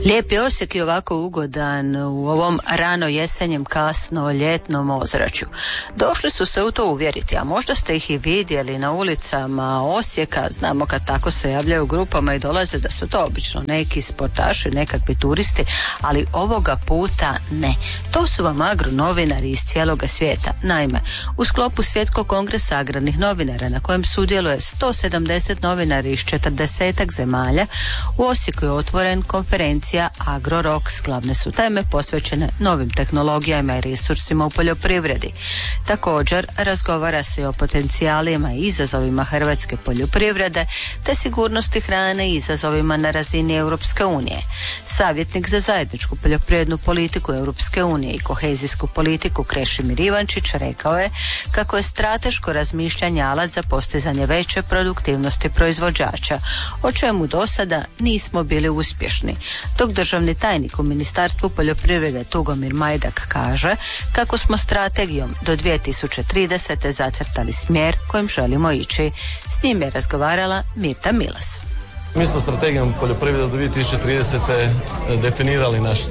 Lijep je Osijek i ovako ugodan u ovom rano jesenjem, kasno ljetnom ozračju. Došli su se u to uvjeriti, a možda ste ih i vidjeli na ulicama Osijeka. Znamo kad tako se javljaju grupama i dolaze da su to obično neki sportaši, nekakvi turisti, ali ovoga puta ne. To su vam agronovinari iz cijeloga svijeta. Naime, u sklopu Svjetskog kongresa agrarnih novinara na kojem sudjeluje 170 novinara iz 40 zemalja, u Osijeku je otvoren konferencija AgroRocks. Glavne su teme posvećene novim tehnologijama i resursima u poljoprivredi. Također razgovara se o potencijalima i izazovima hrvatske poljoprivrede te sigurnosti hrane i izazovima na razini Europske unije. Savjetnik za zajedničku poljoprivrednu politiku Europske unije i kohezijsku politiku Krešimir Ivančić rekao je kako je strateško razmišljanje alat za postizanje veće produktivnosti proizvođača, o čemu do sada nismo bili uspješni. Dok državni tajnik u Ministarstvu poljoprivrede Tugomir Majdak kaže kako smo strategijom do 2030. zacrtali smjer kojim želimo ići. S njim je razgovarala Mirta Milas. Mi smo strategijom poljoprivrede do 2030. definirali naše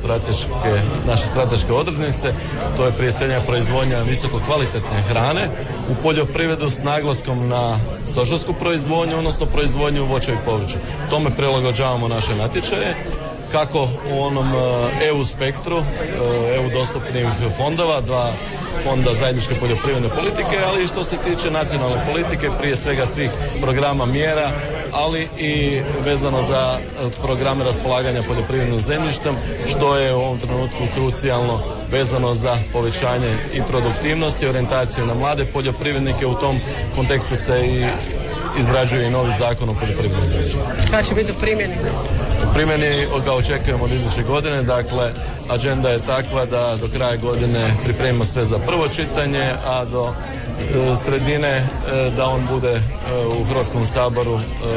strateške odrednice. To je prije svega proizvodnja visoko kvalitetne hrane u poljoprivredu s naglaskom na stočarsku proizvodnju, odnosno proizvodnju voća i povrća. Tome prilagođavamo naše natječaje, kako u onom EU spektru, EU dostupnih fondova, 2 fonda zajedničke poljoprivredne politike, ali i što se tiče nacionalne politike, prije svega svih programa mjera, ali i vezano za programe raspolaganja poljoprivrednim zemljištem, što je u ovom trenutku krucijalno vezano za povećanje i produktivnosti, orijentaciju na mlade poljoprivrednike. U tom kontekstu se i izrađuje i novi zakon o poljoprivrednom zemljištu. Kada će biti u primjeni? U primjeni ga očekujemo od iduće godine, dakle agenda je takva da do kraja godine pripremimo sve za prvo čitanje, a do sredine da on bude u Hrvatskom saboru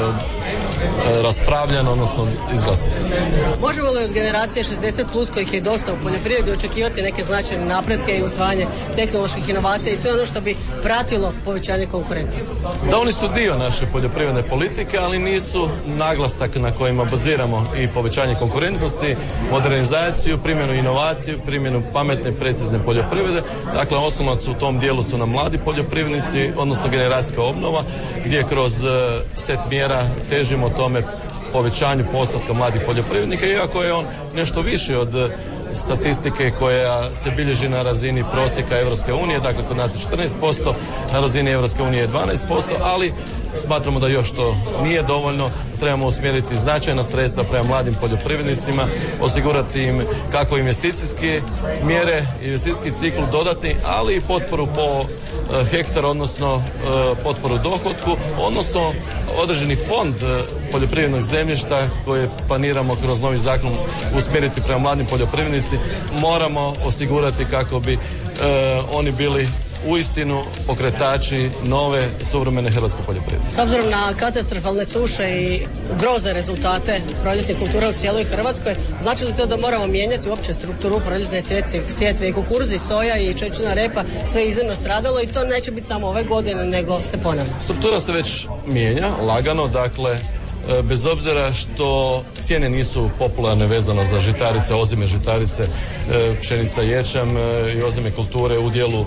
raspravljan, odnosno izglasan. Možemo li od generacije 60 plus kojih je dosta u poljoprivredi očekivati neke značajne napretke i usvajanje tehnoloških inovacija i sve ono što bi pratilo povećanje konkurentnosti? Da, oni su dio naše poljoprivredne politike, ali nisu naglasak na kojima baziramo i povećanje konkurentnosti, modernizaciju, primjenu inovaciju, primjenu pametne i precizne poljoprivrede. Dakle, osnovac u tom dijelu su nam mladi poljoprivrednici, odnosno generacijska obnova, gdje kroz set mjera težimo tome povećanju postotka mladih poljoprivrednika, iako je on nešto više od statistike koja se bilježi na razini prosjeka Europske unije, dakle kod nas je 14%, na razini Europske unije je 12%, ali smatramo da još to nije dovoljno. Trebamo usmjeriti značajna sredstva prema mladim poljoprivrednicima, osigurati im kako investicijske mjere, investicijski cikl dodatni, ali i potporu po hektar, odnosno potporu dohotku, odnosno određeni fond poljoprivrednog zemljišta koje planiramo kroz novi zakon usmjeriti prema mladim poljoprivrednici, moramo osigurati kako bi oni bili uistinu pokretači nove suvremene hrvatske poljoprivrede. S obzirom na katastrofalne suše i grozne rezultate proljetnih kultura u cijeloj Hrvatskoj, znači li to da moramo mijenjati uopće strukturu proljetne sjetve i kukuruzi, soja i čečina repa, sve je iznimno stradalo i to neće biti samo ove godine, nego se ponavlja. Struktura se već mijenja, lagano, dakle bez obzira što cijene nisu popularne vezano za žitarice, ozime žitarice, pšenica, ječam i ozime kulture u dijelu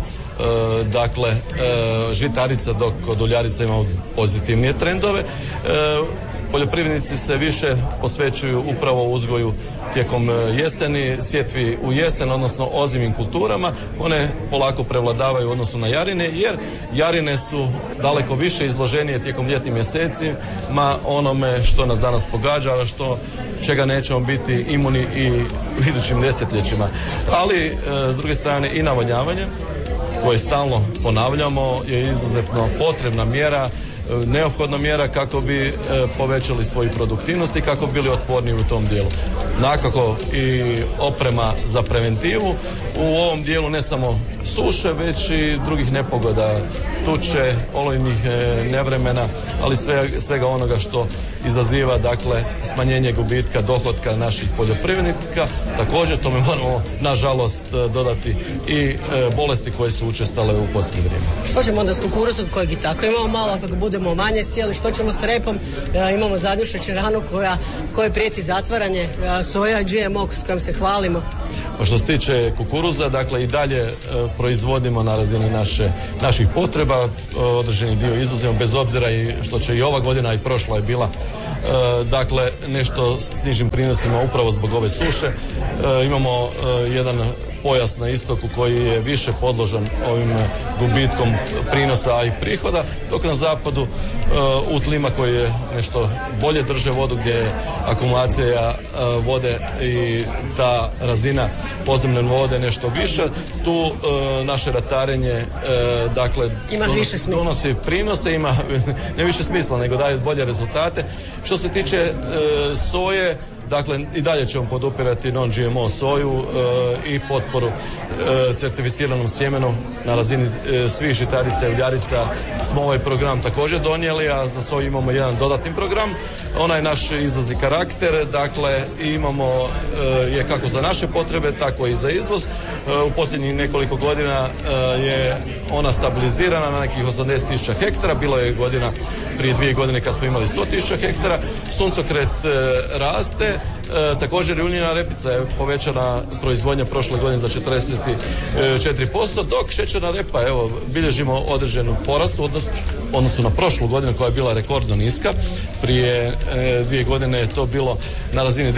žitarica, dok kod uljarica imamo pozitivnije trendove. Poljoprivrednici se više posvećuju upravo uzgoju tijekom jeseni, sjetvi u jesen, odnosno ozimim kulturama. One polako prevladavaju u odnosu na jarine, jer jarine su daleko više izloženije tijekom ljetnih mjeseci onome što nas danas pogađa, a čega nećemo biti imuni i u idućim desetljećima. Ali s druge strane i navodnjavanje koje stalno ponavljamo je izuzetno potrebna mjera, neophodna mjera kako bi povećali svoju produktivnost i kako bi bili otporniji u tom dijelu. Nakako i oprema za preventivu u ovom dijelu, ne samo suše, već i drugih nepogoda tuče, olujnih nevremena, ali svega onoga što izaziva dakle smanjenje gubitka dohotka naših poljoprivrednika. Također tome moramo nažalost dodati i bolesti koje su učestale u posljednje vrijeme. Što ćemo onda s kukuruzom kojeg i tako imamo malo, kako budemo manje sjeli, što ćemo s repom? Imamo zadnju šećeranu koja prijeti zatvaranje, soja i GMO s kojom se hvalimo. Pa što se tiče kukuruza, dakle i dalje proizvodimo na razini naših potreba, određeni dio izvozimo, bez obzira i što će i ova godina i prošla je bila dakle nešto s nižim prinosima upravo zbog ove suše. Imamo jedan pojas na istoku koji je više podložan ovim gubitkom prinosa, a i prihoda, dok na zapadu u tlima koji je nešto bolje drže vodu, gdje je akumulacija vode i ta razina podzemne vode nešto više, tu naše ratarenje dakle donosi prinose, ima ne više smisla, nego daje bolje rezultate. Što se tiče soje, dakle i dalje ćemo podupirati non-GMO soju i potporu certificiranom sjemenu na razini svih žitarica i uljarica. Smo ovaj program također donijeli, a za soju imamo jedan dodatni program. Onaj naš izvoz i karakter, dakle imamo je kako za naše potrebe, tako i za izvoz. U posljednjih nekoliko godina je ona stabilizirana na nekih 80.000 hektara. Bilo je godina prije 2 godine kad smo imali 100.000 hektara. Suncokret raste. Također i uljana repica je povećana proizvodnja prošle godine za 44%, dok šećerna repa, evo, bilježimo određenu porast u odnosu na prošlu godinu koja je bila rekordno niska. Prije 2 godine je to bilo na razini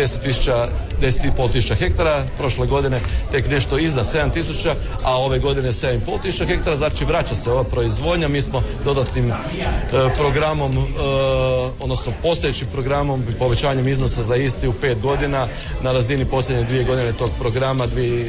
10.500 hektara, prošle godine tek nešto iznad 7.000, a ove godine 7.500 hektara, znači vraća se ova proizvodnja. Mi smo dodatnim programom, odnosno postojećim programom i povećanjem iznosa za isti u 5 godina na razini posljednje 2 godine tog programa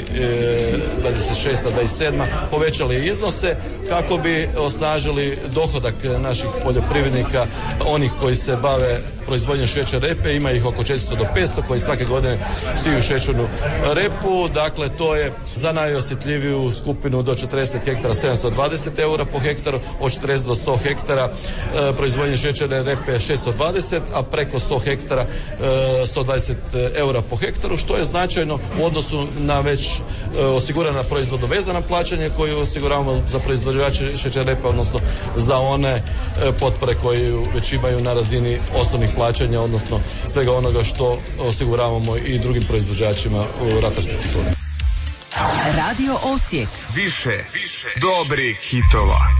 2026-2027 povećali iznose kako bi osnažili dohodak naših poljoprivrednika, onih koji se bave proizvodnjom šećerne repe. Ima ih oko 400 do 500 koji svake godine siju šećernu repu. Dakle, to je za najosjetljiviju skupinu do 40 hektara 720 eura po hektaru, od 40 do 100 hektara proizvodnje šećerne repe 620, a preko 100 hektara 120 eura po hektaru, što je značajno u odnosu na već osigurana proizvodno vezana plaćanja koju osiguravamo za proizvođače šećerne repe, odnosno za one potpore koje već imaju na razini osnovnih plaćanja, odnosno svega onoga što osiguravamo i drugim proizvođačima u ratarskoj kulturi. Radio Osijek. Više dobrih hitova.